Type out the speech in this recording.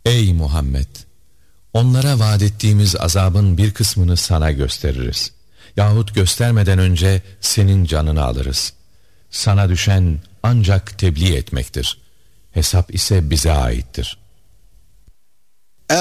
Ey Muhammed! Onlara vaat ettiğimiz azabın bir kısmını sana gösteririz. Yahut göstermeden önce senin canını alırız. Sana düşen ancak tebliğ etmektir. Hesap ise bize aittir.